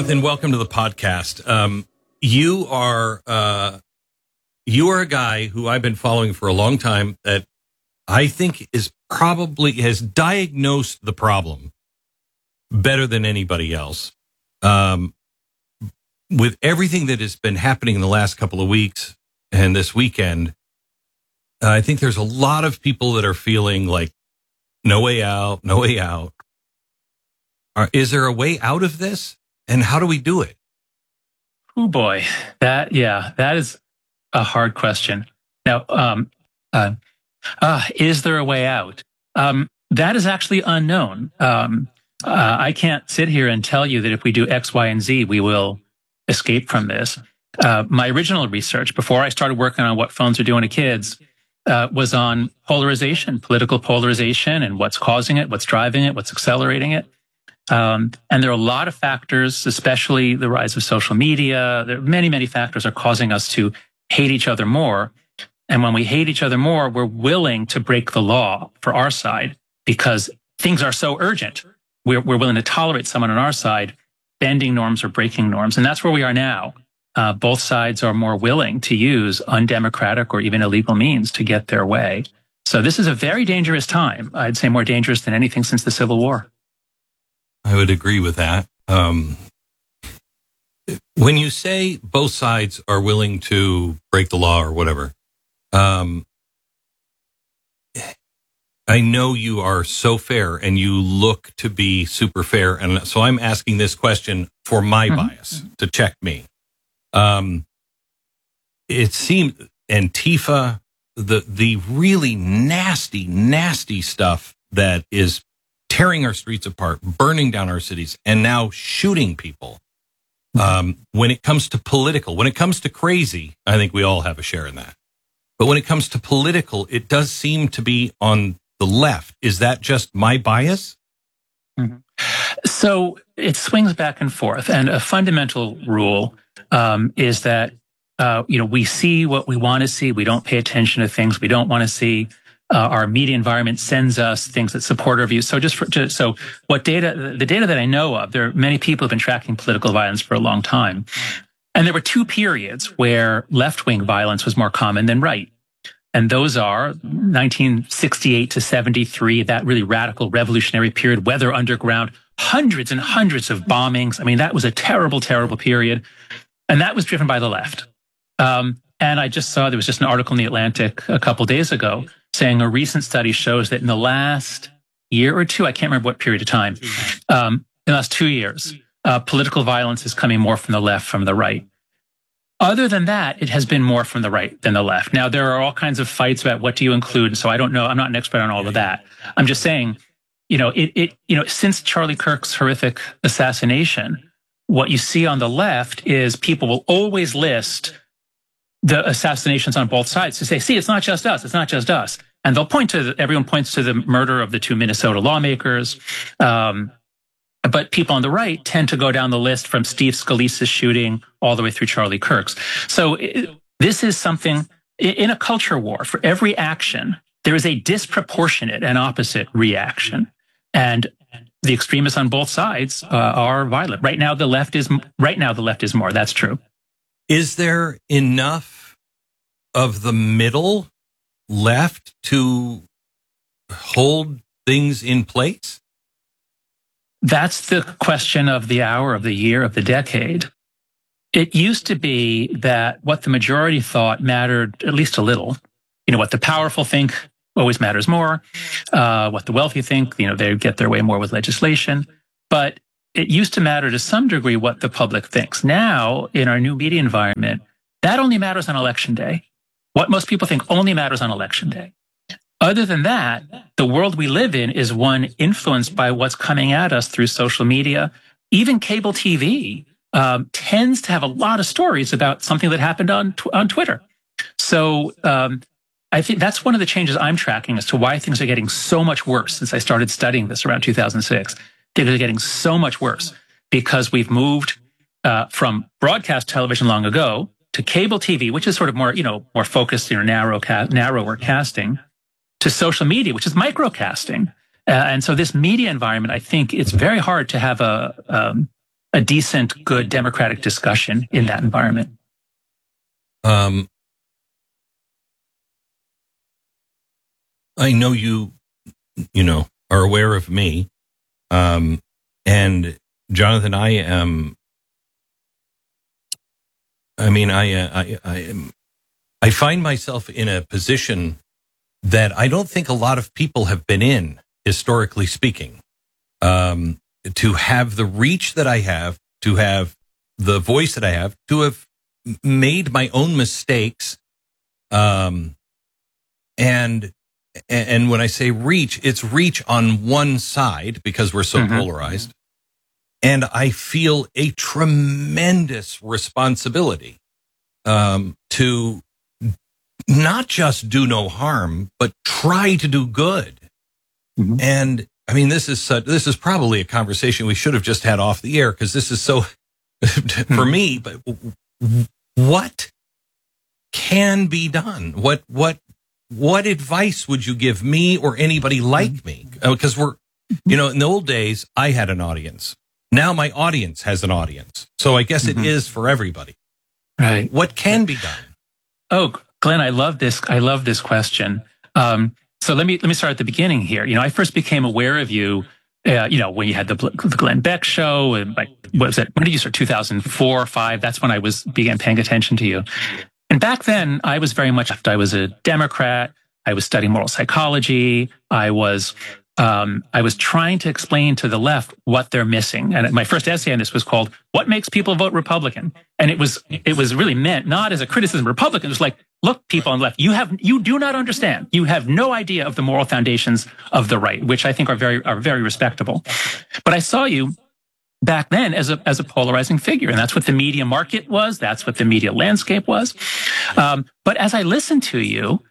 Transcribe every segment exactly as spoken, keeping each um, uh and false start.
Jonathan, welcome to the podcast. Um, you are uh, you are a guy who I've been following for a long time that I think is probably has diagnosed the problem better than anybody else. Um, with everything that has been happening in the last couple of weeks and this weekend, uh, I think there's a lot of people that are feeling like no way out, no way out. Are, is there a way out of this? And how do we do it? Oh boy, that yeah, that is a hard question. Now, um, uh, uh, is there a way out? Um, that is actually unknown. Um, uh, I can't sit here and tell you that if we do X, Y, and Z, we will escape from this. Uh, my original research, before I started working on what phones are doing to kids, uh, was on polarization, political polarization, and what's causing it, what's driving it, what's accelerating it. Um, and there are a lot of factors, especially the rise of social media. There are many, many factors are causing us to hate each other more. And when we hate each other more, we're willing to break the law for our side because things are so urgent. We're, we're willing to tolerate someone on our side bending norms or breaking norms. And that's where we are now. Uh, both sides are more willing to use undemocratic or even illegal means to get their way. So this is a very dangerous time. I'd say more dangerous than anything since the Civil War. I would agree with that. Um, when you say both sides are willing to break the law or whatever, um, I know you are so fair and you look to be super fair. And so I'm asking this question for my mm-hmm. bias to check me. Um, it seemed Antifa, the, the really nasty, nasty stuff that is tearing our streets apart, burning down our cities, and now shooting people. Um, when it comes to political, when it comes to crazy, I think we all have a share in that. But when it comes to political, it does seem to be on the left. Is that just my bias? Mm-hmm. So it swings back and forth. And a fundamental rule um, is that, uh, you know, we see what we want to see. We don't pay attention to things we don't want to see. Uh, our media environment sends us things that support our views. So just for, just, so what data, the data that I know of, there are many people who have been tracking political violence for a long time. And there were two periods where left-wing violence was more common than right. And those are nineteen sixty-eight to seventy-three, that really radical revolutionary period, Weather Underground, hundreds and hundreds of bombings. I mean, that was a terrible, terrible period. And that was driven by the left. Um, and I just saw, there was just an article in The Atlantic a couple days ago saying a recent study shows that in the last year or two, I can't remember what period of time, um, in the last two years, uh, political violence is coming more from the left, from the right. Other than that, it has been more from the right than the left. Now, there are all kinds of fights about what do you include. So I don't know. I'm not an expert on all of that. I'm just saying, you know, it, it, you know, since Charlie Kirk's horrific assassination, what you see on the left is people will always list the assassinations on both sides to say, see, it's not just us. It's not just us. And they'll point to, the, everyone points to the murder of the two Minnesota lawmakers. Um, but people on the right tend to go down the list from Steve Scalise's shooting all the way through Charlie Kirk's. So it, this is something in a culture war. For every action, there is a disproportionate and opposite reaction. And the extremists on both sides uh, are violent. Right now, the left is, right now, the left is more. That's true. Is there enough of the middle left to hold things in place? That's the question of the hour, of the year, of the decade. It used to be that what the majority thought mattered at least a little. You know, what the powerful think always matters more. Uh, what the wealthy think, you know, they get their way more with legislation. But it used to matter to some degree what the public thinks. Now, in our new media environment, that only matters on election day. What most people think only matters on election day. Other than that, the world we live in is one influenced by what's coming at us through social media. Even cable T V um, tends to have a lot of stories about something that happened on tw- on Twitter. So um, I think that's one of the changes I'm tracking as to why things are getting so much worse since I started studying this around two thousand six. They're getting so much worse because we've moved uh, from broadcast television long ago to cable T V, which is sort of more, you know, more focused, you know, narrow ca- narrower casting, to social media, which is microcasting. Uh, and so this media environment, I think it's very hard to have a um, a decent, good democratic discussion in that environment? Um, I know you, you know, are aware of me. Um, and Jonathan, I am, I mean, I, uh, I, I am, I find myself in a position that I don't think a lot of people have been in, historically speaking. Um, to have the reach that I have, to have the voice that I have, to have made my own mistakes. Um, and, and when I say reach, it's reach on one side because we're so mm-hmm. polarized. And I feel a tremendous responsibility, um, to not just do no harm, but try to do good. Mm-hmm. And I mean, this is such, this is probably a conversation we should have just had off the air because this is so for me. But what can be done? What what what advice would you give me or anybody like me? Because we're, you know, in the old days, I had an audience. Now my audience has an audience. So I guess mm-hmm. it is for everybody. Right. What can be done? Oh, Glenn, I love this. I love this question. Um, So let me let me start at the beginning here. You know, I first became aware of you, uh, you know, when you had the, the Glenn Beck show, and like, what was it? When did you start? two thousand four or five? That's when I was began paying attention to you. And back then, I was very much. I was a Democrat. I was studying moral psychology. I was um, I was trying to explain to the left what they're missing. And my first essay on this was called "What Makes People Vote Republican?" And it was it was really meant not as a criticism of Republicans. It was like, look, people on the left, you have you do not understand. You have no idea of the moral foundations of the right, which I think are very are very respectable. But I saw you back then as a as a polarizing figure, and that's what the media market was. That's what the media landscape was. Um, but as I listened to you,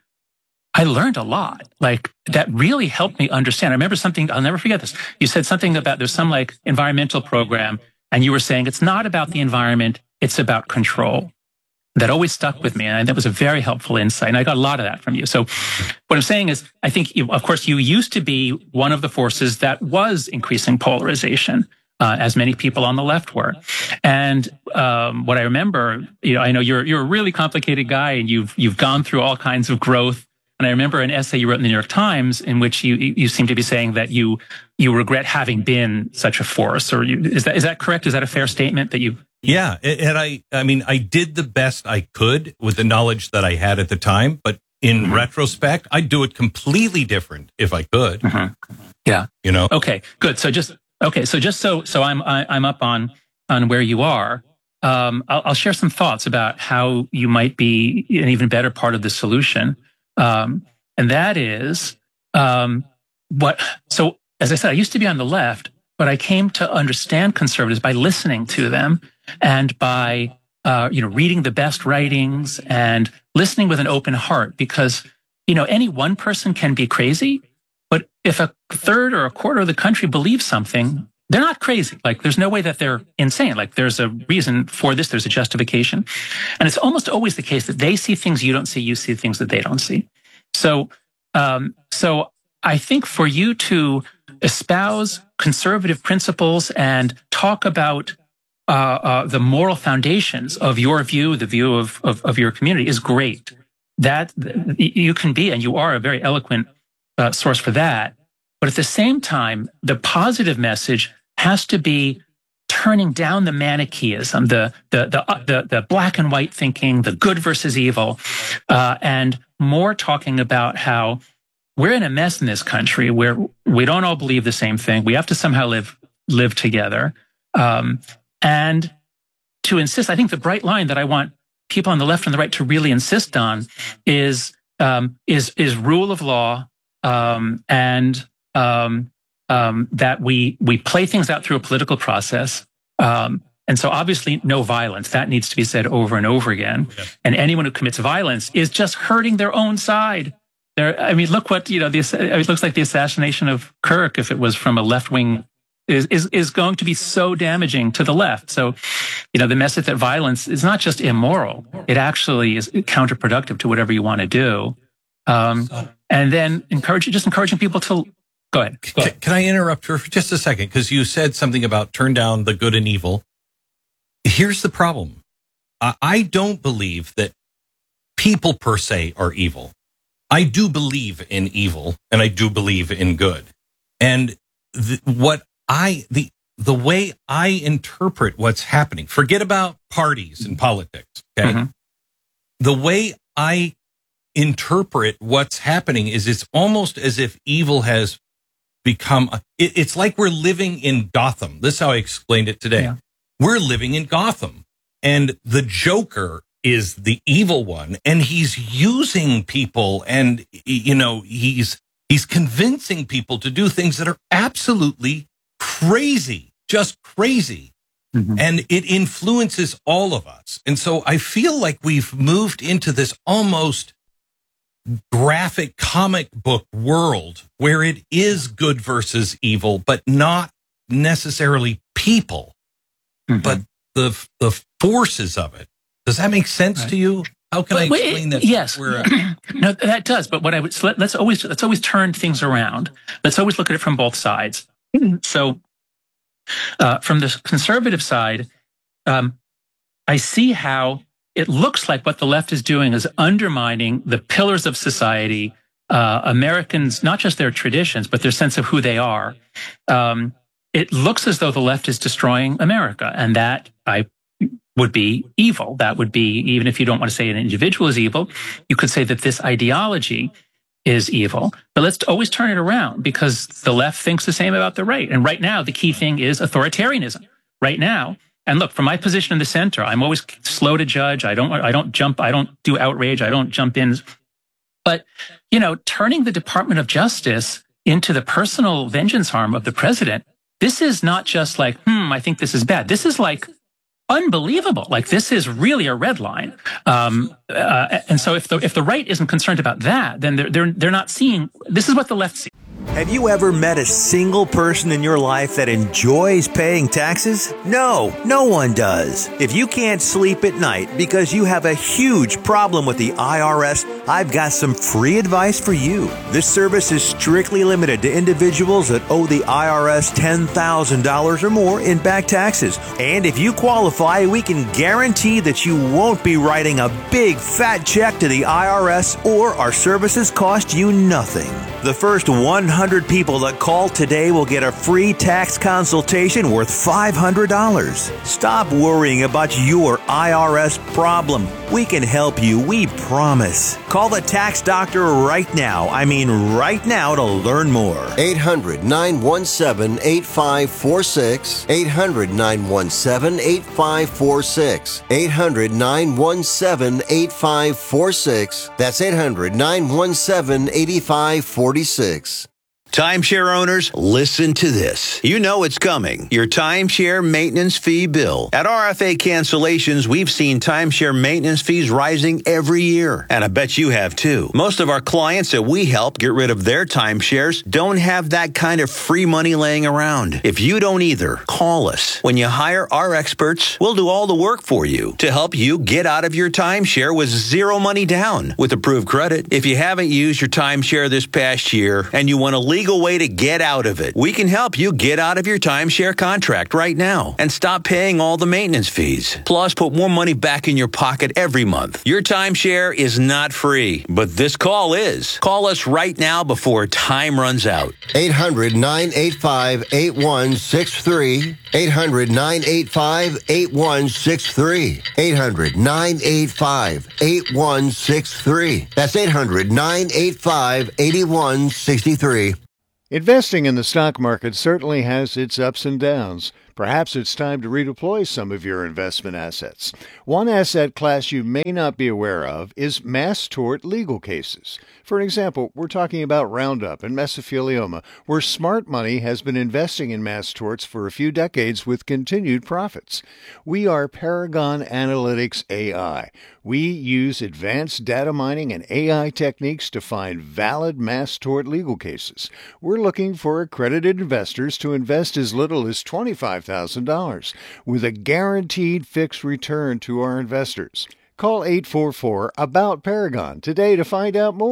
I learned a lot. Like, that really helped me understand. I remember something, I'll never forget this. You said something about there's some like environmental program, and you were saying it's not about the environment, it's about control. That always stuck with me, and that was a very helpful insight. And I got a lot of that from you. So what I'm saying is, I think, you, of course, you used to be one of the forces that was increasing polarization, uh, as many people on the left were. And um, what I remember, you know, I know you're you're a really complicated guy, and you've you've gone through all kinds of growth. And I remember an essay you wrote in the New York Times in which you you seem to be saying that you you regret having been such a force. Or you, is that is that correct? Is that a fair statement that you? Yeah, and I I mean I did the best I could with the knowledge that I had at the time, but in mm-hmm. retrospect, I'd do it completely different if I could. Mm-hmm. Yeah, you know. Okay, good. So just okay, so just so so I'm I, I'm up on on where you are. Um, I'll, I'll share some thoughts about how you might be an even better part of the solution. Um, and that is, um, what, so as I said, I used to be on the left, but I came to understand conservatives by listening to them and by, uh, you know, reading the best writings and listening with an open heart, because, you know, any one person can be crazy, but if a third or a quarter of the country believes something, they're not crazy. Like, there's no way that they're insane. Like, there's a reason for this. There's a justification. And it's almost always the case that they see things you don't see, you see things that they don't see. So, um, so I think for you to espouse conservative principles and talk about uh, uh, the moral foundations of your view, the view of, of, of your community, is great. That you can be, and you are a very eloquent uh, source for that. But at the same time, the positive message has to be turning down the Manichaeism, the the the uh, the, the black and white thinking, the good versus evil, uh, and more talking about how we're in a mess in this country where we don't all believe the same thing. We have to somehow live live together, um, and to insist. I think the bright line that I want people on the left and the right to really insist on is um, is is rule of law, um, and um, Um, that we we play things out through a political process, um, and so obviously no violence. That needs to be said over and over again. Okay. And anyone who commits violence is just hurting their own side. There, I mean, look what you know. The, it looks like the assassination of Kirk, if it was from a left wing, is is is going to be so damaging to the left. So, you know, the message that violence is not just immoral; it actually is counterproductive to whatever you want to do. Um, and then encourage just encouraging people to. Go ahead. Go ahead. Can I interrupt for just a second? Because you said something about turn down the good and evil. Here's the problem. I, I don't believe that people per se are evil. I do believe in evil, and I do believe in good. And the, what I the the way I interpret what's happening, forget about parties and politics, okay? Mm-hmm. The way I interpret what's happening is it's almost as if evil has become, a, it, it's like we're living in Gotham. This is how I explained it today. Yeah. We're living in Gotham, and the Joker is the evil one, and he's using people, and, you know, he's he's convincing people to do things that are absolutely crazy, just crazy. Mm-hmm. And it influences all of us. And so I feel like we've moved into this almost graphic comic book world where it is good versus evil, but not necessarily people, mm-hmm. but the the forces of it. Does that make sense right. to you? How can but, I explain that? Yes, uh, no, that does. But what I would so let, let's always let's always turn things around. Let's always look at it from both sides. So, uh, from the conservative side, um, I see how it looks like what the left is doing is undermining the pillars of society, uh, Americans, not just their traditions, but their sense of who they are. Um, it looks as though the left is destroying America, and that I. would be evil. That would be, even if you don't want to say an individual is evil, you could say that this ideology is evil. But let's always turn it around, because the left thinks the same about the right. And right now, the key thing is authoritarianism. Right now, and look, from my position in the center, I'm always slow to judge. I don't, I don't jump, I don't do outrage. I don't jump in. But, you know, turning the Department of Justice into the personal vengeance arm of the president, this is not just like, hmm, I think this is bad. This is like, unbelievable. Like, this is really a red line. Um, uh, and so if the, if the right isn't concerned about that, then they're, they're, they're not seeing, this is what the left sees. Have you ever met a single person in your life that enjoys paying taxes? No, no one does. If you can't sleep at night because you have a huge problem with the I R S, I've got some free advice for you. This service is strictly limited to individuals that owe the I R S ten thousand dollars or more in back taxes. And if you qualify, we can guarantee that you won't be writing a big fat check to the I R S, or our services cost you nothing. The first one hundred people that call today will get a free tax consultation worth five hundred dollars. Stop worrying about your I R S problem. We can help you, we promise. Call the tax doctor right now. I mean right now to learn more. eight hundred, nine one seven, eight five four six. eight hundred, nine one seven, eight five four six. eight hundred, nine one seven, eight five four six. That's eight hundred, nine one seven, eight five four six. Timeshare owners, listen to this. You know it's coming. Your timeshare maintenance fee bill. At R F A Cancellations, we've seen timeshare maintenance fees rising every year. And I bet you have too. Most of our clients that we help get rid of their timeshares don't have that kind of free money laying around. If you don't either, call us. When you hire our experts, we'll do all the work for you to help you get out of your timeshare with zero money down with approved credit. If you haven't used your timeshare this past year and you want to leave legal way to get out of it, we can help you get out of your timeshare contract right now and stop paying all the maintenance fees. Plus, put more money back in your pocket every month. Your timeshare is not free, but this call is. Call us right now before time runs out. eight hundred, nine eight five, eight one six three. eight hundred, nine eight five, eight one six three. eight hundred, nine eight five, eight one six three. That's eight hundred, nine eight five, eight one six three. Investing in the stock market certainly has its ups and downs. Perhaps it's time to redeploy some of your investment assets. One asset class you may not be aware of is mass tort legal cases. For example, we're talking about Roundup and mesothelioma, where smart money has been investing in mass torts for a few decades with continued profits. We are Paragon Analytics A I. We use advanced data mining and A I techniques to find valid mass tort legal cases. We're looking for accredited investors to invest as little as twenty-five thousand dollars with a guaranteed fixed return to our investors. Call eight four four, A B O U T, Paragon today to find out more.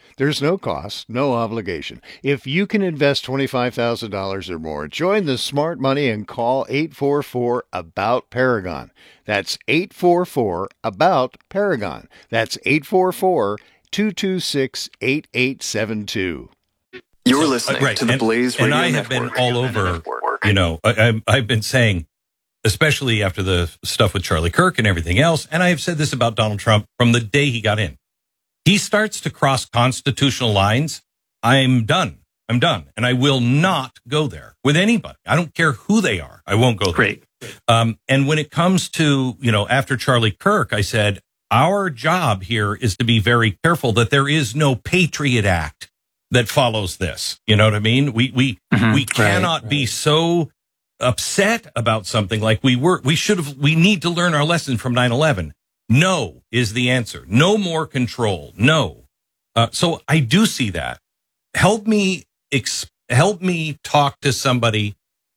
There's no cost, no obligation. If you can invest twenty-five thousand dollars or more, join the smart money and call eight four four, ABOUT Paragon. That's eight four four, ABOUT Paragon. That's eight four four, two two six, eight eight seven two. You're listening right. to the and, Blaze Radio And I have Network. been all over, you know, I, I, I've been saying, especially after the stuff with Charlie Kirk and everything else, and I have said this about Donald Trump from the day he got in. He starts to cross constitutional lines, I'm done. I'm done. And I will not go there with anybody. I don't care who they are. I won't go there. Great. Um, and when it comes to, you know, after Charlie Kirk, I said, our job here is to be very careful that there is no Patriot Act that follows this. You know what I mean? We, we, Mm-hmm. we cannot right, be right. so upset about something like we were. We should have, we need to learn our lesson from nine eleven. No is the answer. No more control. No. Uh, so I do see that. Help me, ex- help me talk to somebody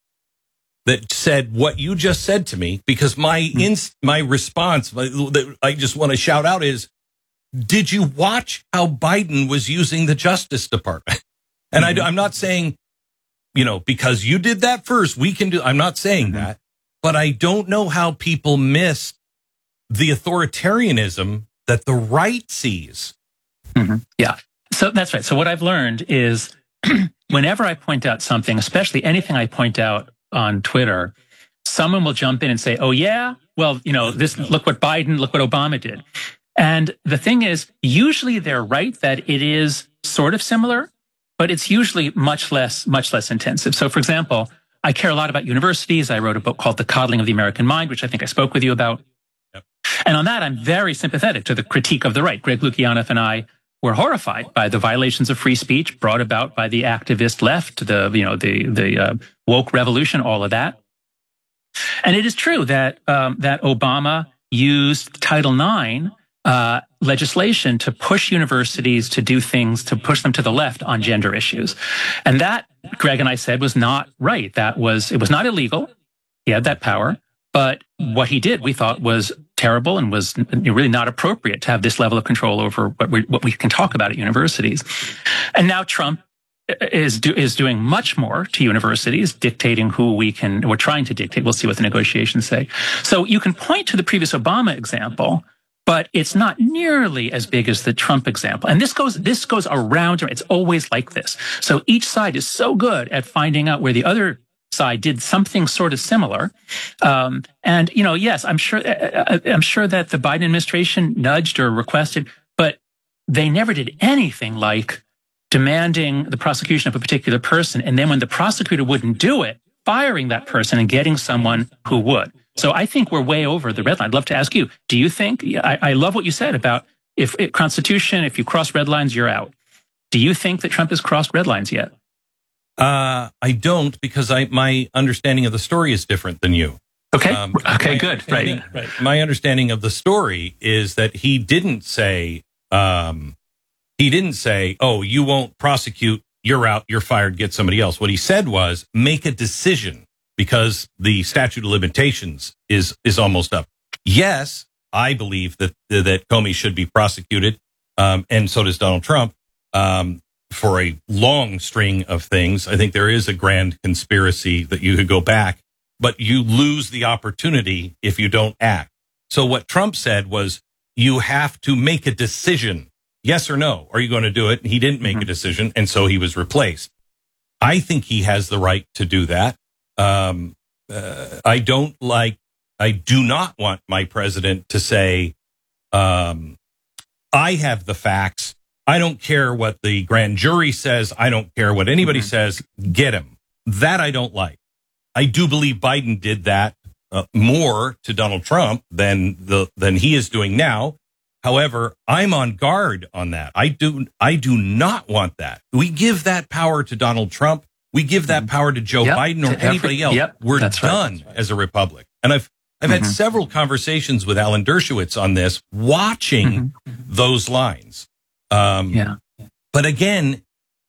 that said what you just said to me, because my inst- my response that I just want to shout out is, did you watch how Biden was using the Justice Department? And mm-hmm. I, I'm not saying, you know, because you did that first, we can do, I'm not saying mm-hmm. that, but I don't know how people missed the authoritarianism that the right sees. Mm-hmm. Yeah. So that's right. So what I've learned is whenever I point out something, especially anything I point out on Twitter, someone will jump in and say, oh, yeah, well, you know, this, look what Biden, look what Obama did. And the thing is, usually they're right that it is sort of similar, but it's usually much less, much less intensive. So, for example, I care a lot about universities. I wrote a book called The Coddling of the American Mind, which I think I spoke with you about. Yep. And on that, I'm very sympathetic to the critique of the right. Greg Lukianoff and I were horrified by the violations of free speech brought about by the activist left, the, you know, the, the uh, woke revolution, all of that. And it is true that, um, that Obama used Title nine uh, legislation to push universities to do things, to push them to the left on gender issues. And that, Greg and I said, was not right. That was, it was not illegal. He had that power. But what he did, we thought, was terrible and was really not appropriate to have this level of control over what we, what we can talk about at universities. And now Trump is do, is doing much more to universities, dictating who we can, we're trying to dictate. We'll see what the negotiations say. So you can point to the previous Obama example, but it's not nearly as big as the Trump example. And this goes, this goes around. It's always like this. So each side is so good at finding out where the other side did something sort of similar. Um, and, you know, yes, I'm sure, I'm sure that the Biden administration nudged or requested, but they never did anything like demanding the prosecution of a particular person. And then when the prosecutor wouldn't do it, firing that person and getting someone who would. So I think we're way over the red line. I'd love to ask you, do you think, I, I love what you said about if, if Constitution, if you cross red lines, you're out. Do you think that Trump has crossed red lines yet? Uh, I don't, because I my understanding of the story is different than you. Okay. Um, okay, good. Right. right. My understanding of the story is that he didn't say, um, he didn't say, oh, you won't prosecute, you're out, you're fired, get somebody else. What he said was make a decision because the statute of limitations is, is almost up. Yes, I believe that, that Comey should be prosecuted. Um, and so does Donald Trump. Um, for a long string of things. I think there is a grand conspiracy that you could go back, but you lose the opportunity if you don't act. So what Trump said was, you have to make a decision. Yes or no? Are you going to do it? And he didn't make mm-hmm. a decision, and so he was replaced. I think he has the right to do that. Um, uh, I don't like, I do not want my president to say, um, I have the facts. I don't care what the grand jury says. I don't care what anybody mm-hmm. says. Get him. That I don't like. I do believe Biden did that uh, more to Donald Trump than the than he is doing now. However, I'm on guard on that. I do I do not want that. We give that power to Donald Trump. We give that power to Joe yep. Biden or to anybody every, else. Yep. We're That's done right. Right. as a republic. And I've I've mm-hmm. had several conversations with Alan Dershowitz on this, watching mm-hmm. those lines. Um, yeah. But again,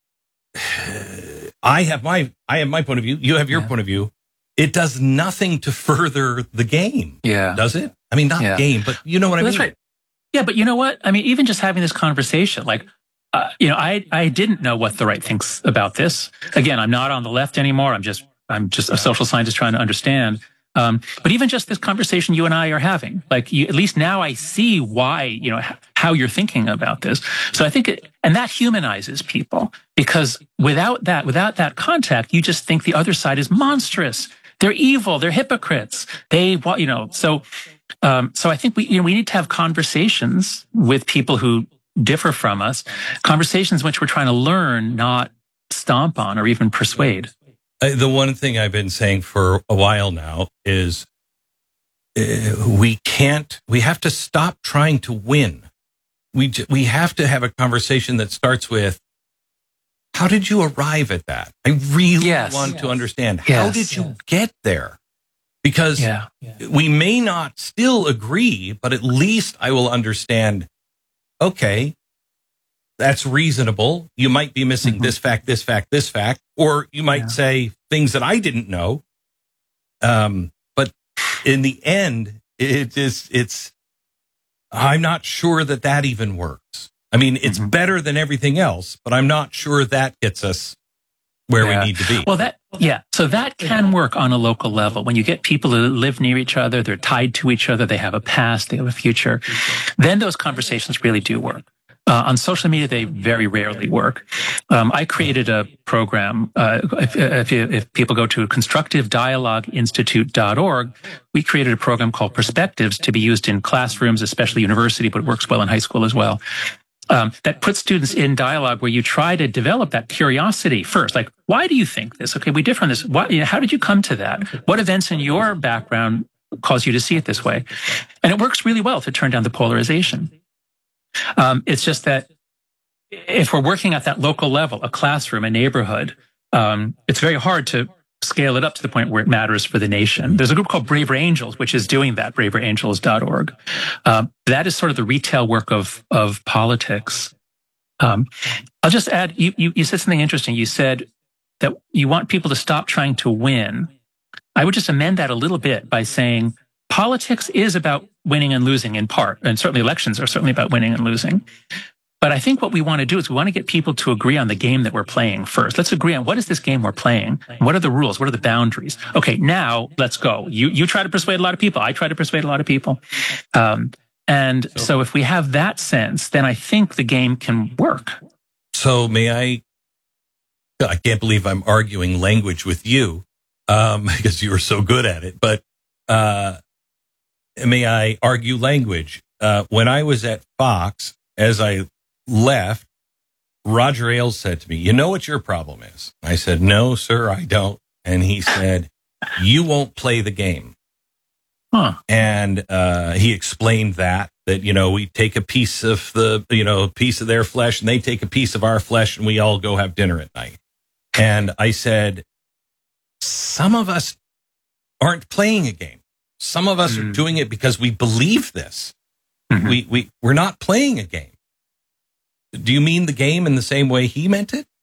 I have my I have my point of view. You have your yeah. point of view. It does nothing to further the game. Yeah. Does it? I mean, not yeah. game, but you know what well, I mean? That's right. Yeah, but you know what? I mean, even just having this conversation, like uh, you know, I I didn't know what the right thinks about this. Again, I'm not on the left anymore. I'm just I'm just a social scientist trying to understand. Um, but even just this conversation you and I are having, like you, at least now I see why, you know, h- how you're thinking about this. So I think, it, and that humanizes people, because without that, without that contact, you just think the other side is monstrous. They're evil. They're hypocrites. They, you know, so, um, so I think we, you know, we need to have conversations with people who differ from us, conversations in which we're trying to learn, not stomp on or even persuade. Uh, the one thing I've been saying for a while now is uh, we can't, we have to stop trying to win. We j- we have to have a conversation that starts with, how did you arrive at that? I really yes. want yes. to understand. Yes. How did you get there? Because yeah. Yeah. we may not still agree, but at least I will understand, okay, that's reasonable. You might be missing mm-hmm. this fact, this fact, this fact, or you might yeah. say things that I didn't know. Um, but in the end, it is, it's, I'm not sure that that even works. I mean, it's mm-hmm. better than everything else, but I'm not sure that gets us where yeah. we need to be. Well, that, yeah. So that can work on a local level. When you get people who live near each other, they're tied to each other, they have a past, they have a future, then those conversations really do work. Uh, on social media, they very rarely work. Um, I created a program. Uh, if, if, you, if people go to constructive dialogue institute dot org, we created a program called Perspectives to be used in classrooms, especially university, but it works well in high school as well. Um, that puts students in dialogue where you try to develop that curiosity first. Like, why do you think this? Okay, we differ on this. Why, you know, how did you come to that? What events in your background cause you to see it this way? And it works really well to turn down the polarization. Um, it's just that if we're working at that local level, a classroom, a neighborhood, um, it's very hard to scale it up to the point where it matters for the nation. There's a group called Braver Angels, which is doing that, braver angels dot org. Um, that is sort of the retail work of of politics. Um, I'll just add, you, you, you said something interesting. You said that you want people to stop trying to win. I would just amend that a little bit by saying politics is about winning and losing in part, and certainly elections are certainly about winning and losing. But I think what we want to do is we want to get people to agree on the game that we're playing first. Let's agree on what is this game we're playing? What are the rules? What are the boundaries? Okay, now let's go. You you try to persuade a lot of people. I try to persuade a lot of people. Um, and so, so if we have that sense, then I think the game can work. So may I, I can't believe I'm arguing language with you um, because you are so good at it. But uh, may I argue language? Uh, when I was at Fox, as I left, Roger Ailes said to me, you know what your problem is? I said, no, sir, I don't. And he said, you won't play the game. Huh. And uh, he explained that, that, you know, we take a piece of the, you know, a piece of their flesh and they take a piece of our flesh and we all go have dinner at night. And I said, some of us aren't playing a game. Some of us mm. are doing it because we believe this. Mm-hmm. We, we, we're not playing a game. Do you mean the game in the same way he meant it?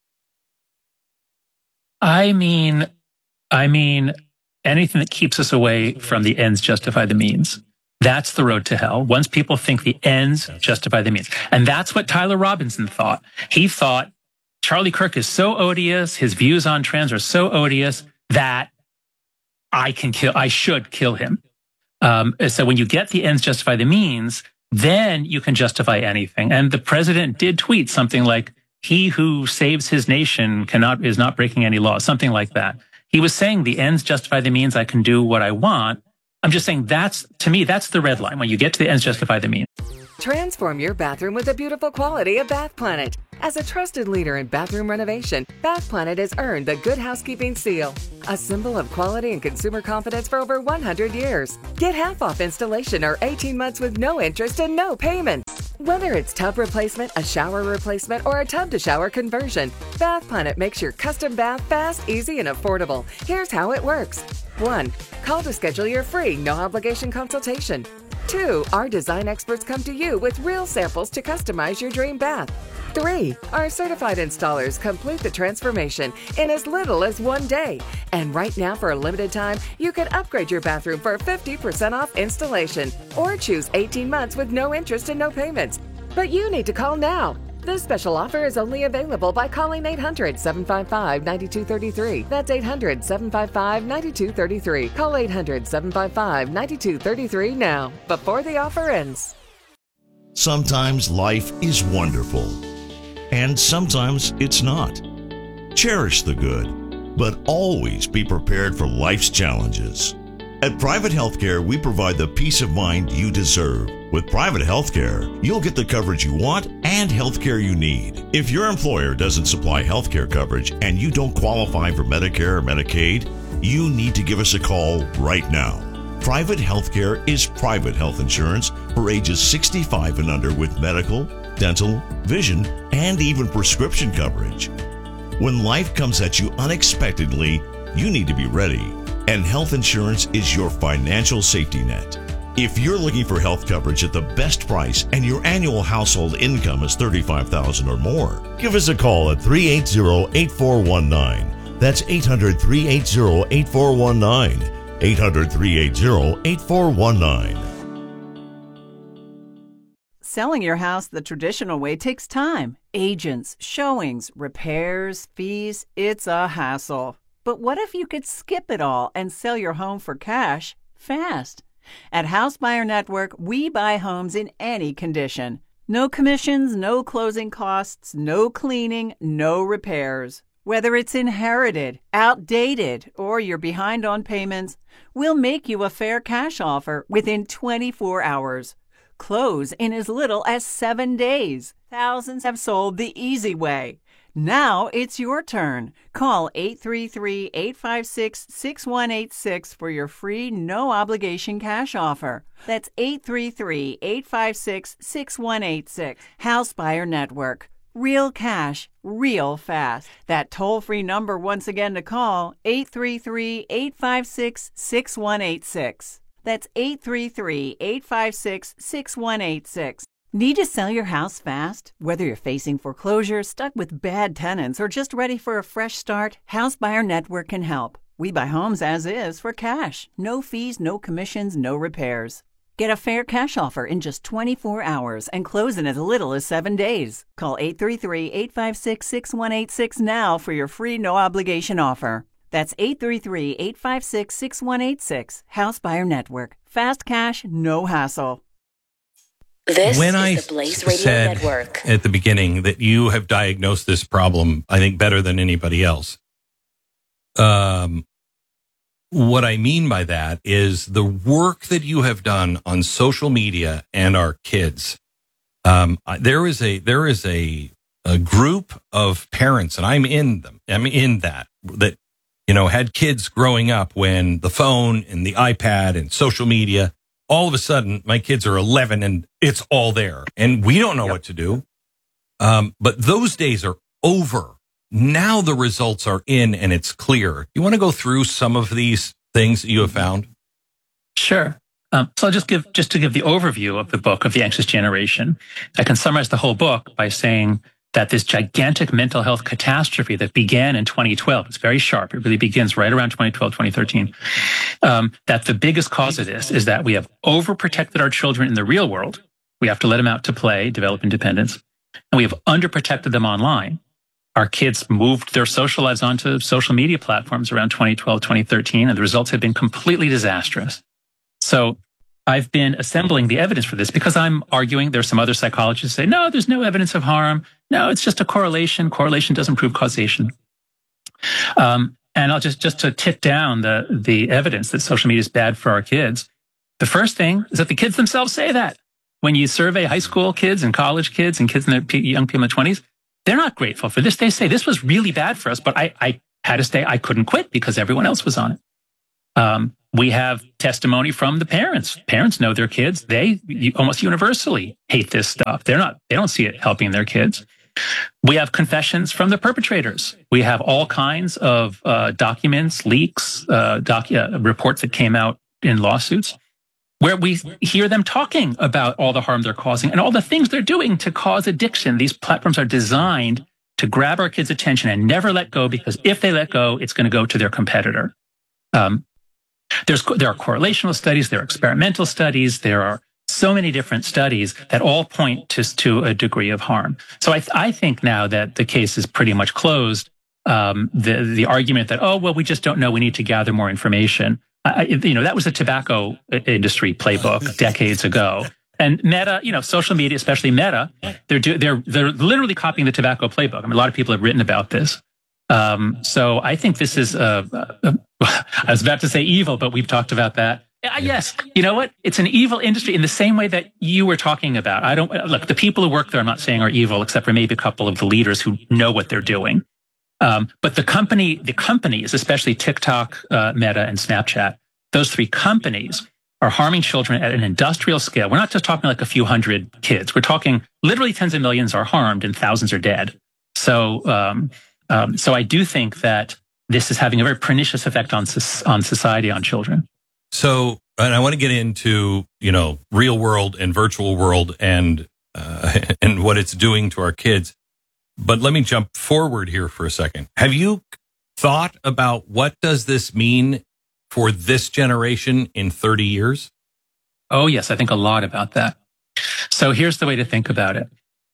I mean, I mean, anything that keeps us away from the ends justify the means. That's the road to hell. Once people think the ends justify the means. And that's what Tyler Robinson thought. He thought Charlie Kirk is so odious. His views on trans are so odious that I can kill, I should kill him. Um, so when you get the ends justify the means, then you can justify anything. And the president did tweet something like, he who saves his nation cannot, is not breaking any law, something like that. He was saying the ends justify the means. I can do what I want. I'm just saying that's, to me, that's the red line. When you get to the ends justify the means. Transform your bathroom with the beautiful quality of Bath Planet. As a trusted leader in bathroom renovation, Bath Planet has earned the Good Housekeeping seal, a symbol of quality and consumer confidence for over one hundred years. Get half off installation or eighteen months with no interest and no payment. Whether it's tub replacement, a shower replacement, or a tub-to-shower conversion, Bath Planet makes your custom bath fast, easy, and affordable. Here's how it works. One, call to schedule your free, no-obligation consultation. Two, our design experts come to you with real samples to customize your dream bath. Three, our certified installers complete the transformation in as little as one day. And right now, for a limited time, you can upgrade your bathroom for fifty percent off installation or choose eighteen months with no interest and no payments. But you need to call now. This special offer is only available by calling eight hundred, seven five five, nine two three three. That's eight hundred, seven five five, nine two three three. Call eight hundred, seven five five, nine two three three now, before the offer ends. Sometimes life is wonderful, and sometimes it's not. Cherish the good, but always be prepared for life's challenges. At Private Healthcare, we provide the peace of mind you deserve. With Private Healthcare, you'll get the coverage you want and healthcare you need. If your employer doesn't supply healthcare coverage and you don't qualify for Medicare or Medicaid, you need to give us a call right now. Private Healthcare is private health insurance for ages sixty-five and under with medical, dental, vision, and even prescription coverage. When life comes at you unexpectedly, you need to be ready, and health insurance is your financial safety net. If you're looking for health coverage at the best price and your annual household income is thirty-five thousand dollars or more, give us a call at three eight zero, eight four one nine. That's eight hundred, three eight zero, eight four one nine. eight hundred, three eight zero, eight four one nine. Selling your house the traditional way takes time. Agents, showings, repairs, fees. It's a hassle. But what if you could skip it all and sell your home for cash fast? At House Buyer Network, we buy homes in any condition. No commissions, no closing costs, no cleaning, no repairs. Whether it's inherited, outdated, or you're behind on payments, we'll make you a fair cash offer within twenty-four hours. Close in as little as seven days. Thousands have sold the easy way. Now it's your turn. Call eight three three, eight five six, six one eight six for your free, no-obligation cash offer. That's eight three three, eight five six, six one eight six. House Buyer Network. Real cash, real fast. That toll-free number once again to call, eight three three, eight five six, six one eight six. That's eight three three, eight five six, six one eight six. Need to sell your house fast? Whether you're facing foreclosure, stuck with bad tenants, or just ready for a fresh start, House Buyer Network can help. We buy homes as is for cash. No fees, no commissions, no repairs. Get a fair cash offer in just twenty-four hours and close in as little as seven days. Call eight three three, eight five six, six one eight six now for your free no-obligation offer. That's eight three three, eight five six, six one eight six. House Buyer Network. Fast cash, no hassle. This when is I the Blaze Radio said Network. At the beginning that you have diagnosed this problem, I think, better than anybody else. Um, what I mean by that is the work that you have done on social media and our kids. Um, there is a there is a a group of parents, and I'm in them. I'm in that that you know had kids growing up when the phone and the iPad and social media. All of a sudden, my kids are eleven and it's all there. And we don't know yep. what to do. Um, but those days are over. Now the results are in and it's clear. You want to go through some of these things that you have found? Sure. Um, so I'll just give, just to give the overview of the book of The Anxious Generation. I can summarize the whole book by saying that this gigantic mental health catastrophe that began in twenty twelve, it's very sharp. It really begins right around twenty twelve, twenty thirteen. Um, that the biggest cause of this is that we have overprotected our children in the real world. We have to let them out to play, develop independence. And we have underprotected them online. Our kids moved their social lives onto social media platforms around twenty twelve, twenty thirteen, and the results have been completely disastrous. So I've been assembling the evidence for this because I'm arguing there's some other psychologists who say, no, there's no evidence of harm. No, it's just a correlation. Correlation doesn't prove causation. Um, and I'll just, just to tick down the, the evidence that social media is bad for our kids. The first thing is that the kids themselves say that. When you survey high school kids and college kids and kids in their young people in their twenties, they're not grateful for this. They say this was really bad for us, but I, I had to stay. I couldn't quit because everyone else was on it. Um, we have testimony from the parents. Parents know their kids. They almost universally hate this stuff. They're not, they don't see it helping their kids. We have confessions from the perpetrators. We have all kinds of uh, documents, leaks, uh, doc, uh, reports that came out in lawsuits where we hear them talking about all the harm they're causing and all the things they're doing to cause addiction. These platforms are designed to grab our kids' attention and never let go, because if they let go, it's going to go to their competitor. Um, There's, there are correlational studies, there are experimental studies, there are so many different studies that all point to, to a degree of harm. So I, th- I think now that the case is pretty much closed, um, the, the argument that, oh, well, we just don't know, we need to gather more information. I, you know, that was a tobacco industry playbook decades ago. And Meta, you know, social media, especially Meta, they're do, they're they're literally copying the tobacco playbook. I mean, a lot of people have written about this. Um, so I think this is, uh, uh, I was about to say evil, but we've talked about that. Uh, yes, you know what? It's an evil industry in the same way that you were talking about. I don't look, the people who work there, I'm not saying are evil, except for maybe a couple of the leaders who know what they're doing. Um, but the company, the companies, especially TikTok, uh, Meta, and Snapchat, those three companies are harming children at an industrial scale. We're not just talking like a few hundred kids. We're talking literally tens of millions are harmed and thousands are dead. So, um, um, so I do think that this is having a very pernicious effect on on society, on children. So, and I want to get into, you know, real world and virtual world and uh, and what it's doing to our kids. But let me jump forward here for a second. Have you thought about what does this mean for this generation in thirty years? Oh, yes, I think a lot about that. So here's the way to think about it.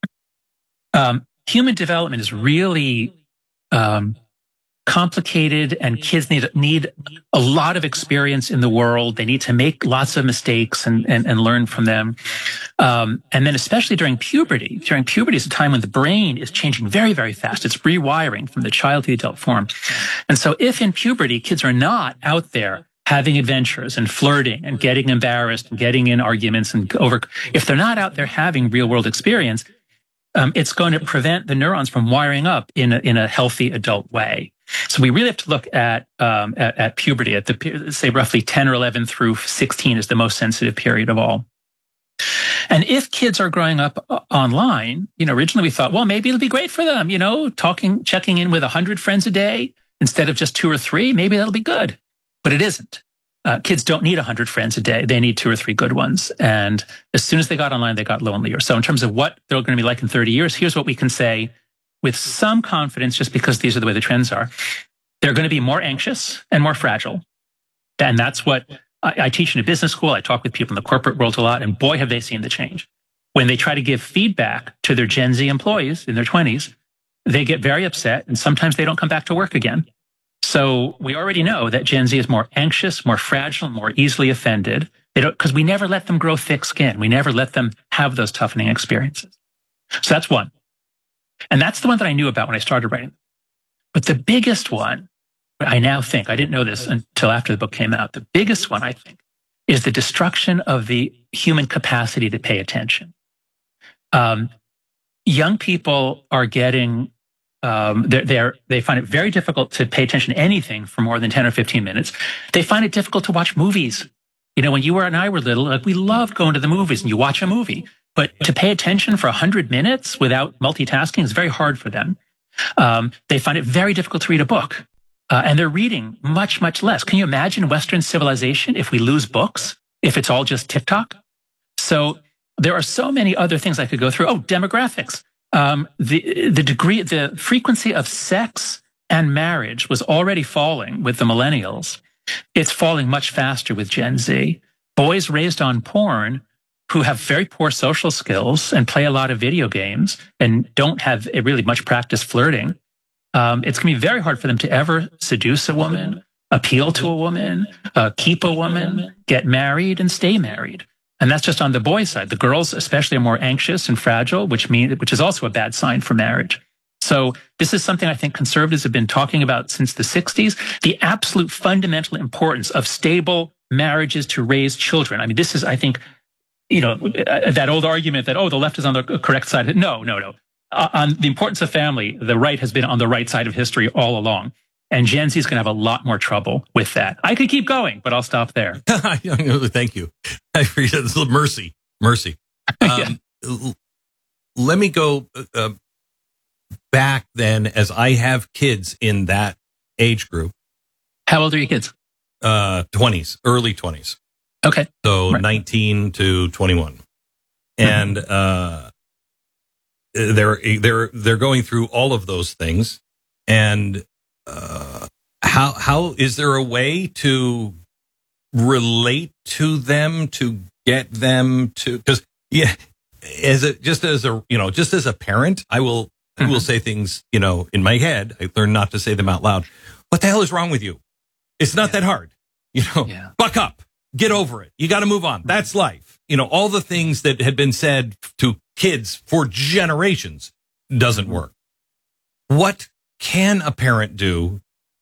Um, human development is really um, complicated, and kids need need a lot of experience in the world. They need to make lots of mistakes and and, and learn from them. Um, and then especially during puberty, during puberty is a time when the brain is changing very, very fast. It's rewiring from the child to the adult form. And so if in puberty, kids are not out there having adventures and flirting and getting embarrassed and getting in arguments and over, if they're not out there having real world experience, um, it's going to prevent the neurons from wiring up in a, in a healthy adult way. So we really have to look at, um, at, at puberty at the, say roughly ten or eleven through sixteen is the most sensitive period of all. And if kids are growing up online, you know, originally we thought, well, maybe it'll be great for them, you know, talking, checking in with a hundred friends a day instead of just two or three. Maybe that'll be good, but it isn't. Uh, kids don't need a hundred friends a day. They need two or three good ones. And as soon as they got online, they got lonelier. So in terms of what they're going to be like in thirty years, here's what we can say with some confidence, just because these are the way the trends are. They're going to be more anxious and more fragile. And that's what I teach in a business school. I talk with people in the corporate world a lot, and boy, have they seen the change. When they try to give feedback to their Gen Z employees in their twenties, they get very upset, and sometimes they don't come back to work again. So we already know that Gen Z is more anxious, more fragile, more easily offended. They don't, because we never let them grow thick skin. We never let them have those toughening experiences. So that's one. And that's the one that I knew about when I started writing. But the biggest one, I now think, I didn't know this until after the book came out, the biggest one, I think, is the destruction of the human capacity to pay attention. Um, young people are getting, um, they're, they're, they find it very difficult to pay attention to anything for more than ten or fifteen minutes. They find it difficult to watch movies. You know, when you and I were little, like we loved going to the movies and you watch a movie. But to pay attention for one hundred minutes without multitasking is very hard for them. Um, they find it very difficult to read a book. Uh, and they're reading much, much less. Can you imagine Western civilization if we lose books, if it's all just TikTok? So there are so many other things I could go through. Oh, demographics. Um, the, the degree, the frequency of sex and marriage was already falling with the millennials. It's falling much faster with Gen Z. Boys raised on porn who have very poor social skills and play a lot of video games and don't have really much practice flirting. Um, it's going to be very hard for them to ever seduce a woman, appeal to a woman, uh, keep a woman, get married, and stay married. And that's just on the boys' side. The girls especially are more anxious and fragile, which means, which is also a bad sign for marriage. So this is something I think conservatives have been talking about since the sixties, the absolute fundamental importance of stable marriages to raise children. I mean, this is, I think, you know, that old argument that, oh, the left is on the correct side. No, no, no. Uh, on the importance of family, the right has been on the right side of history all along. And Gen Z is going to have a lot more trouble with that. I could keep going, but I'll stop there. Thank you. I appreciate it. Mercy. Mercy. Um, yeah. Let me go uh, back then, as I have kids in that age group. How old are your kids? Uh, twenties, early twenties. Okay. So right. nineteen to twenty-one. And, uh, they're, they're, they're going through all of those things. And, uh, how, how is there a way to relate to them, to get them to, because yeah, as a, just as a, you know, just as a parent, I will, mm-hmm. I will say things, you know, in my head. I learned not to say them out loud. What the hell is wrong with you? It's not yeah. that hard. You know, yeah. buck up, get over it. You got to move on. That's life. You know, all the things that had been said to kids for generations doesn't work. What can a parent do,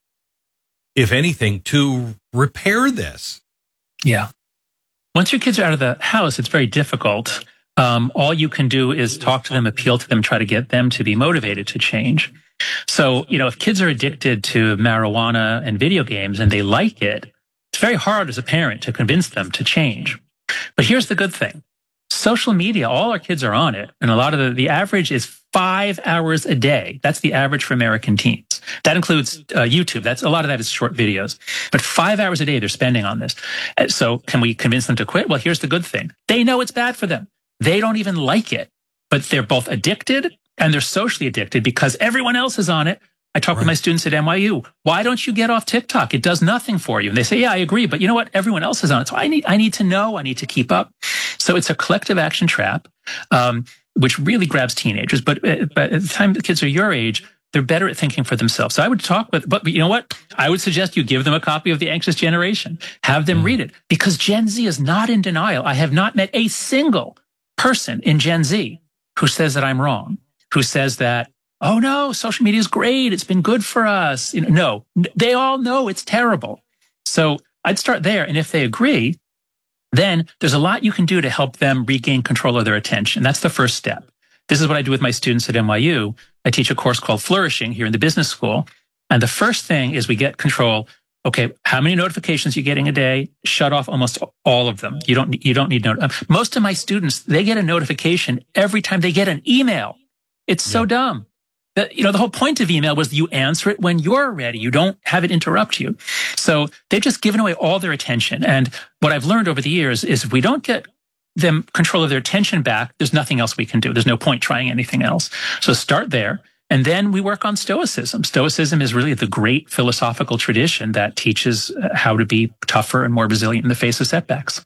if anything, to repair this? Yeah. Once your kids are out of the house, it's very difficult. Um, all you can do is talk to them, appeal to them, try to get them to be motivated to change. So, you know, if kids are addicted to marijuana and video games and they like it, it's very hard as a parent to convince them to change. But here's the good thing. Social media, all our kids are on it. And a lot of the, the average is five hours a day. That's the average for American teens. That includes uh, YouTube. That's a lot of that is short videos. But five hours a day they're spending on this. So can we convince them to quit? Well, here's the good thing. They know it's bad for them. They don't even like it, but they're both addicted and they're socially addicted because everyone else is on it. I talk right. with my students at N Y U. Why don't you get off TikTok? It does nothing for you. And they say, yeah, I agree. But you know what? Everyone else is on it. So I need, I need to know. I need to keep up. So it's a collective action trap, um, which really grabs teenagers. But, but at the time the kids are your age, they're better at thinking for themselves. So I would talk with, but you know what? I would suggest you give them a copy of The Anxious Generation. Have them mm. read it because Gen Z is not in denial. I have not met a single person in Gen Z who says that I'm wrong, who says that, oh no, social media is great. It's been good for us. You know, no, they all know it's terrible. So I'd start there. And if they agree, then there's a lot you can do to help them regain control of their attention. That's the first step. This is what I do with my students at N Y U. I teach a course called Flourishing here in the business school. And the first thing is we get control. Okay, how many notifications are you getting a day? Shut off almost all of them. You don't, you don't need no. Most of my students, they get a notification every time they get an email. It's so yeah. dumb. The, you know, the whole point of email was you answer it when you're ready. You don't have it interrupt you. So they've just given away all their attention. And what I've learned over the years is if we don't get them control of their attention back, there's nothing else we can do. There's no point trying anything else. So start there. And then we work on Stoicism. Stoicism is really the great philosophical tradition that teaches how to be tougher and more resilient in the face of setbacks.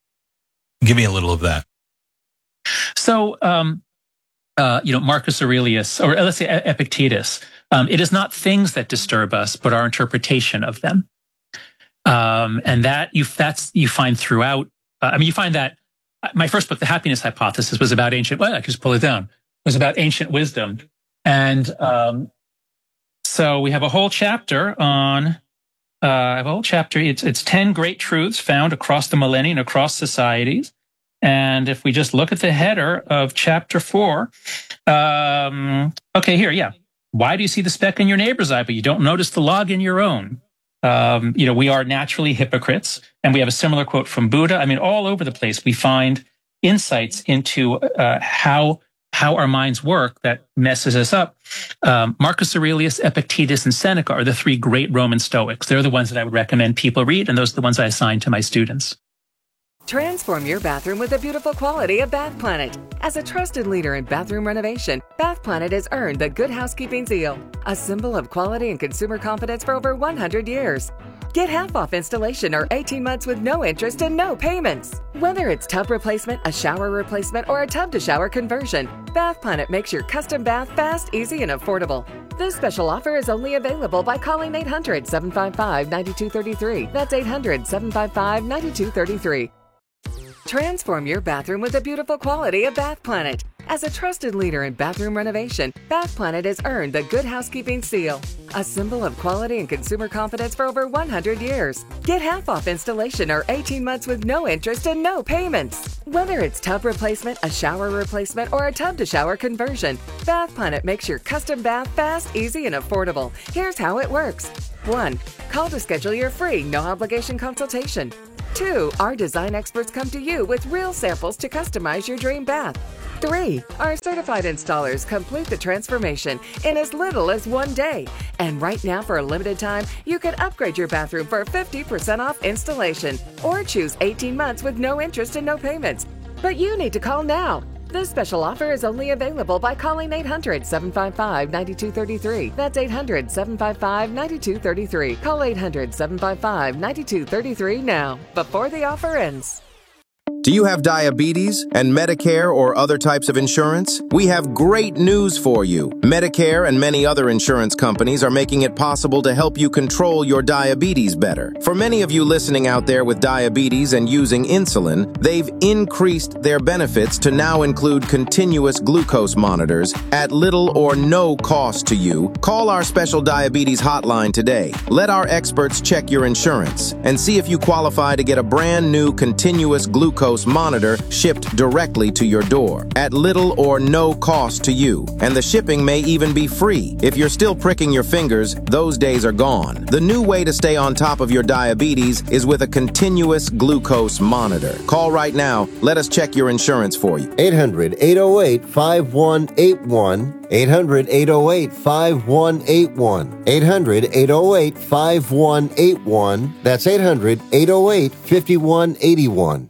Give me a little of that. So, um, uh, you know, Marcus Aurelius, or let's say Epictetus, um, it is not things that disturb us, but our interpretation of them. Um, and that you, that's, you find throughout, uh, I mean, you find that my first book, The Happiness Hypothesis, was about ancient, well, I can just pull it down. It was about ancient wisdom. And um, so we have a whole chapter on, uh, I have a whole chapter, it's, it's ten great truths found across the millennia and across societies. And if we just look at the header of chapter four, um, okay, here, yeah. Why do you see the speck in your neighbor's eye, but you don't notice the log in your own? Um, you know, we are naturally hypocrites. And we have a similar quote from Buddha. I mean, all over the place, we find insights into uh, how how our minds work that messes us up. Um, Marcus Aurelius, Epictetus, and Seneca are the three great Roman Stoics. They're the ones that I would recommend people read, and those are the ones I assign to my students. Transform your bathroom with the beautiful quality of Bath Planet. As a trusted leader in bathroom renovation, Bath Planet has earned the Good Housekeeping seal, a symbol of quality and consumer confidence for over one hundred years. Get half off installation or eighteen months with no interest and no payments. Whether it's tub replacement, a shower replacement, or a tub-to-shower conversion, Bath Planet makes your custom bath fast, easy, and affordable. This special offer is only available by calling eight hundred, seven five five, nine two three three. That's eight hundred, seven five five, nine two three three. Transform your bathroom with the beautiful quality of Bath Planet. As a trusted leader in bathroom renovation, Bath Planet has earned the Good Housekeeping seal, a symbol of quality and consumer confidence for over one hundred years. Get half off installation or eighteen months with no interest and no payments. Whether it's tub replacement, a shower replacement, or a tub-to-shower conversion, Bath Planet makes your custom bath fast, easy, and affordable. Here's how it works. one. Call to schedule your free, no-obligation consultation. two. Our design experts come to you with real samples to customize your dream bath. three. Our certified installers complete the transformation in as little as one day. And right now, for a limited time, you can upgrade your bathroom for fifty percent off installation or choose eighteen months with no interest and no payments. But you need to call now. This special offer is only available by calling eight hundred, seven five five, nine two three three. That's eight hundred, seven five five, nine two three three. Call eight hundred, seven five five, nine two three three now, before the offer ends. Do you have diabetes and Medicare or other types of insurance? We have great news for you. Medicare and many other insurance companies are making it possible to help you control your diabetes better. For many of you listening out there with diabetes and using insulin, they've increased their benefits to now include continuous glucose monitors at little or no cost to you. Call our special diabetes hotline today. Let our experts check your insurance and see if you qualify to get a brand new continuous glucose monitor shipped directly to your door at little or no cost to you. And the shipping may even be free. If you're still pricking your fingers, those days are gone. The new way to stay on top of your diabetes is with a continuous glucose monitor. Call right now. Let us check your insurance for you. eight hundred, eight oh eight, five one eight one. eight hundred, eight oh eight, five one eight one. eight hundred, eight oh eight, five one eight one. That's eight hundred, eight oh eight, five one eight one.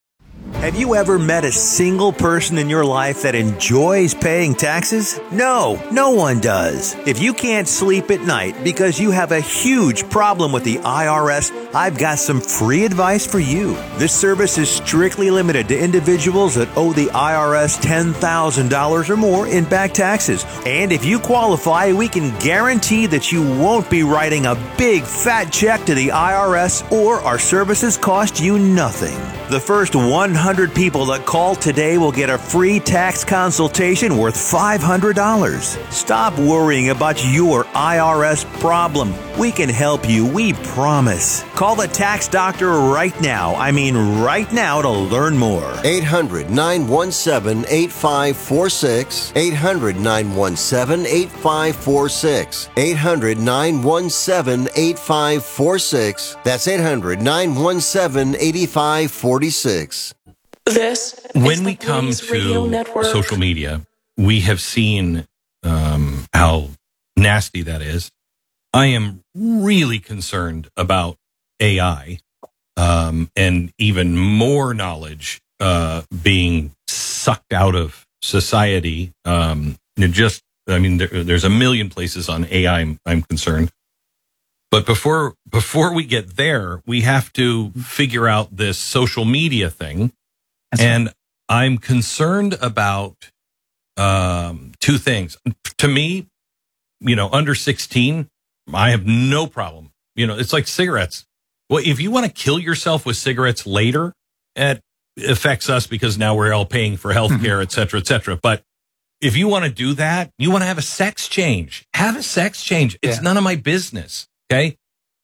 Have you ever met a single person in your life that enjoys paying taxes? No, no one does. If you can't sleep at night because you have a huge problem with the I R S, I've got some free advice for you. This service is strictly limited to individuals that owe the I R S ten thousand dollars or more in back taxes. And if you qualify, we can guarantee that you won't be writing a big fat check to the I R S, or our services cost you nothing. The first one hundred people that call today will get a free tax consultation worth five hundred dollars. Stop worrying about your I R S problem. We can help you, we promise. Call the tax doctor right now. I mean right now to learn more. eight hundred, nine one seven, eight five four six. eight hundred, nine one seven, eight five four six. eight hundred, nine one seven, eight five four six. That's eight hundred, nine one seven, eight five four six. This when we come to social media, we have seen um, how nasty that is. I am really concerned about A I um, and even more knowledge uh, being sucked out of society. Um, just, I mean, there, there's a million places on A I I'm, I'm concerned. But before before we get there, we have to figure out this social media thing. That's and right. I'm concerned about um, two things. To me, you know, under sixteen, I have no problem. You know, it's like cigarettes. Well, if you want to kill yourself with cigarettes later, it affects us because now we're all paying for health care, mm-hmm. et cetera, et cetera. But if you want to do that, you want to have a sex change, have a sex change. It's yeah. none of my business. Okay.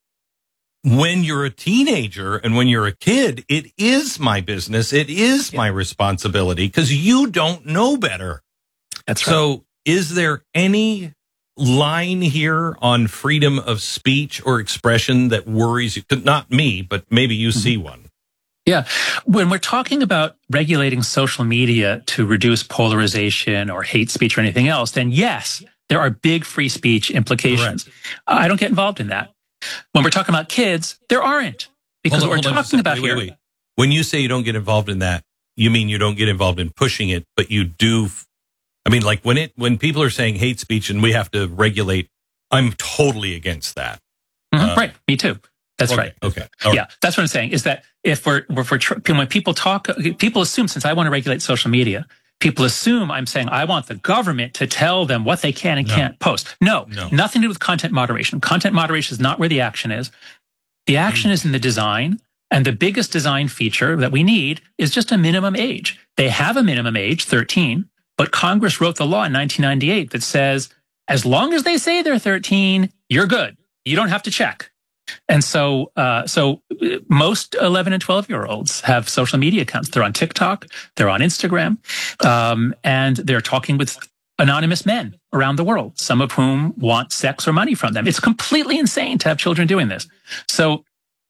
When you're a teenager and when you're a kid, it is my business. It is yeah. my responsibility because you don't know better. That's right. So is there any line here on freedom of speech or expression that worries you? Not me, but maybe you mm-hmm. see one. Yeah. When we're talking about regulating social media to reduce polarization or hate speech or anything else, then yes, there are big free speech implications. Correct. I don't get involved in that. When we're talking about kids, there aren't. Because hold what on, we're talking about wait, wait, here... Wait. When you say you don't get involved in that, you mean you don't get involved in pushing it, but you do... I mean, like when it when people are saying hate speech and we have to regulate, I'm totally against that. Mm-hmm, uh, right. Me too. That's okay, right. Okay. All yeah. Right. That's what I'm saying is that if we're, if we're, when people talk, people assume, since I want to regulate social media, people assume I'm saying I want the government to tell them what they can and no. can't post. No, no, nothing to do with content moderation. Content moderation is not where the action is. The action mm. is in the design. And the biggest design feature that we need is just a minimum age. They have a minimum age, thirteen, but Congress wrote the law in nineteen ninety-eight that says, as long as they say they're thirteen, you're good. You don't have to check. And so, uh, so most eleven and twelve year olds have social media accounts. They're on TikTok, they're on Instagram, um, and they're talking with anonymous men around the world, some of whom want sex or money from them. It's completely insane to have children doing this. So,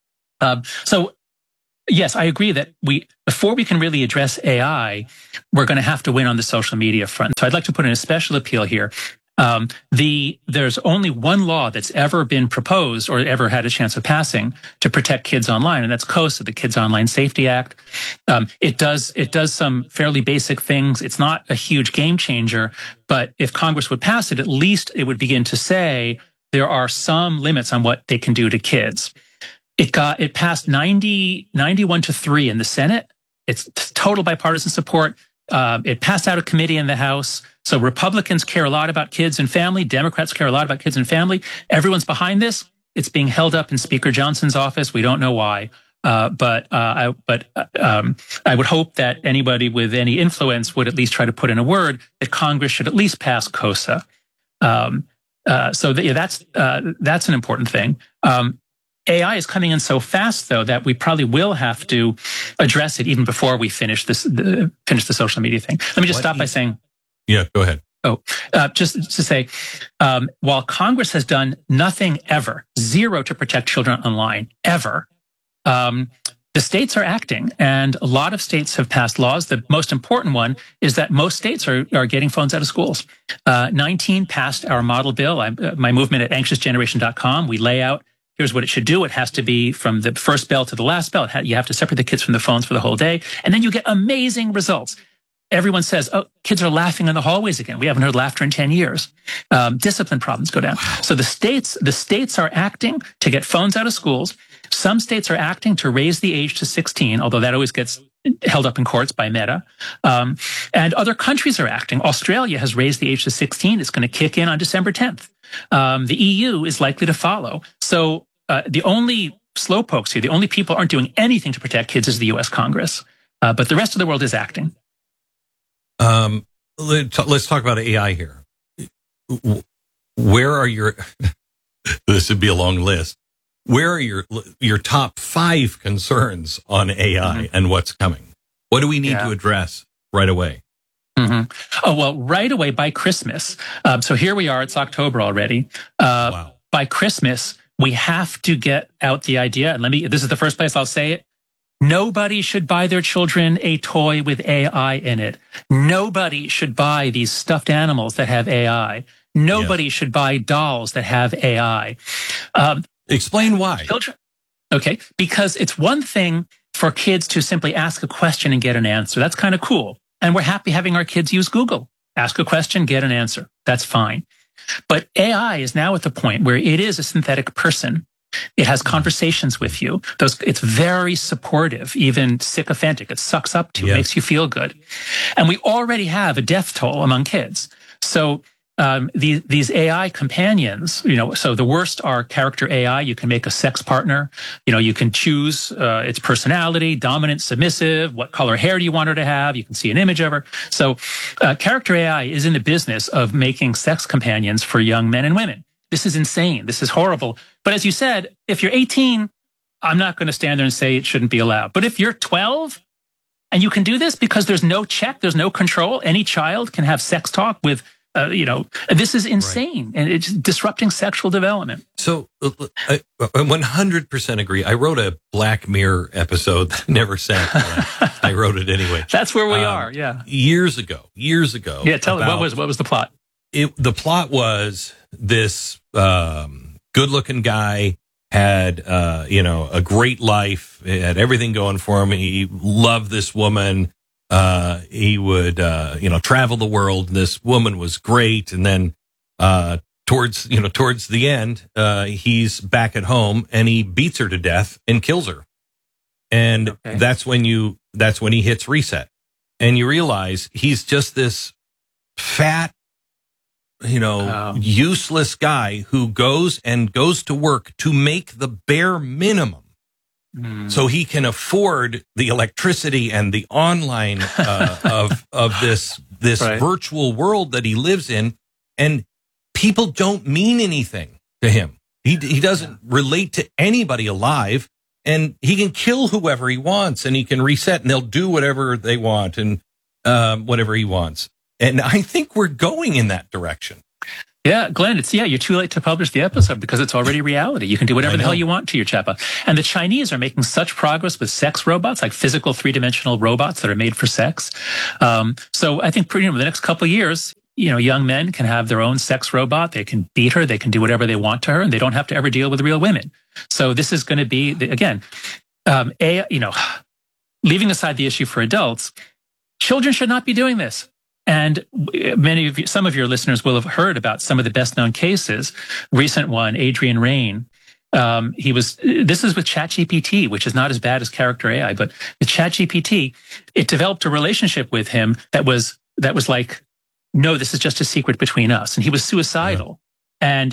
um, so yes, I agree that we, before we can really address A I, we're going to have to win on the social media front. So I'd like to put in a special appeal here. Um, the, there's only one law that's ever been proposed or ever had a chance of passing to protect kids online, and that's KOSA, the Kids Online Safety Act. Um, it does, it does some fairly basic things. It's not a huge game changer, but if Congress would pass it, at least it would begin to say there are some limits on what they can do to kids. It got, it passed ninety, ninety-one to three in the Senate. It's total bipartisan support. Uh, it passed out of committee in the House. So Republicans care a lot about kids and family. Democrats care a lot about kids and family. Everyone's behind this. It's being held up in Speaker Johnson's office. We don't know why. Uh, but uh, I, but uh, um, I would hope that anybody with any influence would at least try to put in a word that Congress should at least pass KOSA. Um, uh, so th- yeah, that's uh, that's an important thing. Um, A I is coming in so fast, though, that we probably will have to address it even before we finish this the, finish the social media thing. Let me just what stop by saying. Yeah, go ahead. Oh, uh, just to say, um, while Congress has done nothing ever, zero to protect children online ever. Um, the states are acting, and a lot of states have passed laws. The most important one is that most states are, are getting phones out of schools. Uh, nineteen passed our model bill. I, uh, my movement at anxious generation dot com, we lay out, here's what it should do. It has to be from the first bell to the last bell. It ha- you have to separate the kids from the phones for the whole day, and then you get amazing results. Everyone says, oh, kids are laughing in the hallways again. We haven't heard laughter in ten years. Um, discipline problems go down. Wow. So the states, the states are acting to get phones out of schools. Some states are acting to raise the age to sixteen, although that always gets held up in courts by Meta. Um, and other countries are acting. Australia has raised the age to sixteen. It's going to kick in on December tenth. Um, the E U is likely to follow. So uh, the only slowpokes here, the only people who aren't doing anything to protect kids is the U S Congress. Uh, but the rest of the world is acting. Um, let's talk about A I here. Where are your, this would be a long list. Where are your, your top five concerns on A I mm-hmm. and what's coming? What do we need yeah. to address right away? Mm-hmm. Oh, well, right away by Christmas. Um, so here we are. It's October already. Uh, wow. By Christmas, we have to get out the idea. And let me, this is the first place I'll say it. Nobody should buy their children a toy with A I in it. Nobody should buy these stuffed animals that have A I. Nobody yes. should buy dolls that have A I. Um, Explain why. Children, okay, because it's one thing for kids to simply ask a question and get an answer. That's kind of cool. And we're happy having our kids use Google. Ask a question, get an answer. That's fine. But A I is now at the point where it is a synthetic person. It has conversations with you. Those, it's very supportive, even sycophantic. It sucks up to, yes. makes you feel good. And we already have a death toll among kids. So um, these, these A I companions, you know, so the worst are character A I. You can make a sex partner. You know, you can choose uh, its personality, dominant, submissive, what color hair do you want her to have. You can see an image of her. So uh, character A I is in the business of making sex companions for young men and women. This is insane. This is horrible. But as you said, if you're eighteen, I'm not going to stand there and say it shouldn't be allowed. But if you're twelve and you can do this because there's no check, there's no control, any child can have sex talk with, uh, you know, this is insane. Right. And it's disrupting sexual development. So I one hundred percent agree. I wrote a Black Mirror episode that never sent. I wrote it anyway. That's where we um, are. Yeah. Years ago, years ago. Yeah. Tell me, what was, what was the plot? It, the plot was this um, good-looking guy had, uh, you know, a great life, had everything going for him. He loved this woman. Uh, he would, uh, you know, travel the world. This woman was great. And then uh, towards, you know, towards the end, uh, he's back at home and he beats her to death and kills her. And okay. that's when you, that's when he hits reset. And you realize he's just this fat, you know, oh. useless guy who goes and goes to work to make the bare minimum mm. so he can afford the electricity and the online uh, of of this this right. virtual world that he lives in. And people don't mean anything to him. He he doesn't yeah. relate to anybody alive, and he can kill whoever he wants, and he can reset, and they'll do whatever they want and um, whatever he wants. And I think we're going in that direction. Yeah, Glenn, it's, yeah, you're too late to publish the episode because it's already reality. You can do whatever the hell you want to your Chappa. And the Chinese are making such progress with sex robots, like physical three-dimensional robots that are made for sex. Um, so I think pretty, you know, the next couple of years, you know, young men can have their own sex robot. They can beat her. They can do whatever they want to her, and they don't have to ever deal with real women. So this is going to be, again, um, a, you know, leaving aside the issue for adults, children should not be doing this. And many of you, some of your listeners will have heard about some of the best known cases. Recent one, Adrian Rain, Um, he was, this is with ChatGPT, which is not as bad as character A I, but with ChatGPT, it developed a relationship with him that was, that was like, no, this is just a secret between us. And he was suicidal. Yeah. And